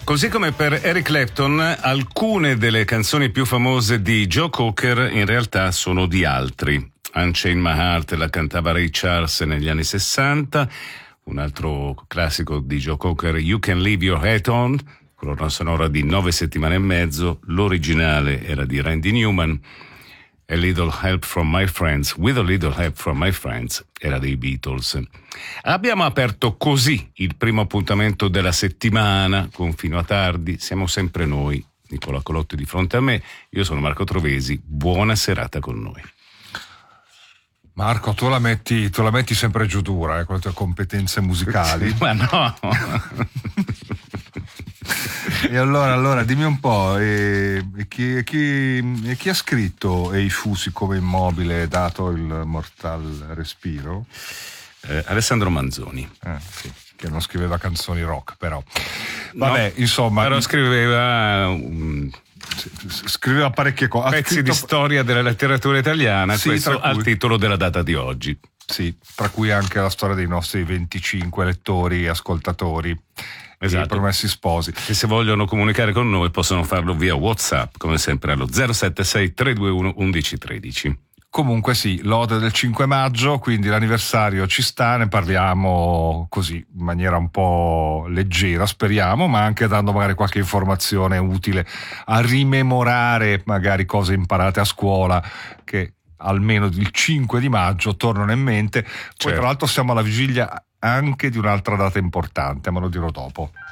Così come per Eric Clapton, alcune delle canzoni più famose di Joe Cocker in realtà sono di altri. Unchain My Heart la cantava Ray Charles negli anni 60, un altro classico di Joe Cocker, You Can Leave Your Hat On, colonna sonora di 9 settimane e mezzo, l'originale era di Randy Newman. A Little Help From My Friends, With a Little Help From My Friends, era dei Beatles. Abbiamo aperto così il primo appuntamento della settimana, con Fino a Tardi, siamo sempre noi, Nicola Colotti di fronte a me, io sono Marco Trovesi, buona serata con noi. Marco, tu la metti sempre giù dura, con le tue competenze musicali. Ma no! E allora dimmi un po', chi ha scritto Ei Fusi come immobile dato il mortal respiro? Alessandro Manzoni. Sì, che non scriveva canzoni rock, però. Vabbè, no, insomma. Però scriveva parecchie cose. Pezzi di storia della letteratura italiana, sì, questo al titolo della data di oggi. Sì, tra cui anche la storia dei nostri 25 lettori e ascoltatori. Esatto. I promessi sposi. E se vogliono comunicare con noi possono farlo via WhatsApp, come sempre allo 076 321 1113. Comunque sì, lode del 5 maggio, quindi l'anniversario ci sta, ne parliamo così in maniera un po' leggera, speriamo, ma anche dando magari qualche informazione utile a rimemorare magari cose imparate a scuola che almeno il 5 di maggio tornano in mente. Poi Tra l'altro siamo alla vigilia anche di un'altra data importante, ma lo dirò dopo.